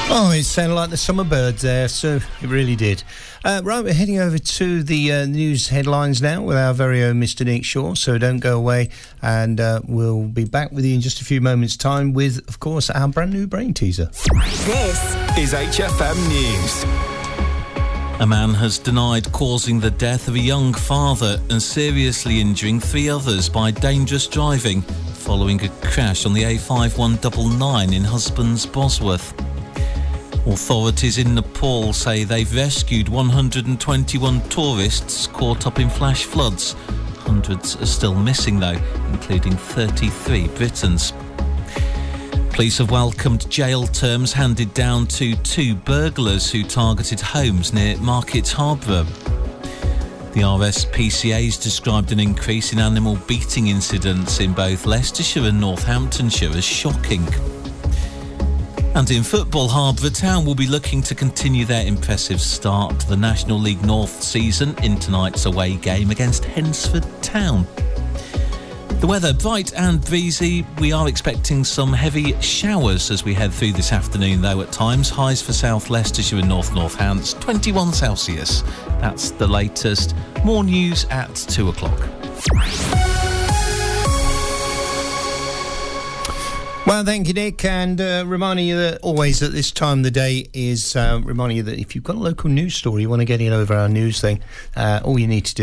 Oh, it sounded like the summer birds there, so it really did. Right, we're heading over to the news headlines now with our very own Mr. Nick Shaw, so don't go away, and we'll be back with you in just a few moments' time with, of course, our brand new brain teaser. This is HFM News. A man has denied causing the death of a young father and seriously injuring 3 others by dangerous driving following a crash on the A5199 in Husbands Bosworth. Authorities in Nepal say they've rescued 121 tourists caught up in flash floods. Hundreds are still missing, though, including 33 Britons. Police have welcomed jail terms handed down to 2 burglars who targeted homes near Market Harborough. The RSPCA's described an increase in animal beating incidents in both Leicestershire and Northamptonshire as shocking. And in football, Harborough Town will be looking to continue their impressive start to the National League North season in tonight's away game against Hensford Town. The weather, bright and breezy. We are expecting some heavy showers as we head through this afternoon, though, at times. Highs for South Leicestershire and North Northants, 21 Celsius. That's the latest. More news at 2 o'clock. Well, thank you, Nick, and reminding you that always at this time of the day is reminding you that if you've got a local news story you want to get in over our news thing, all you need to do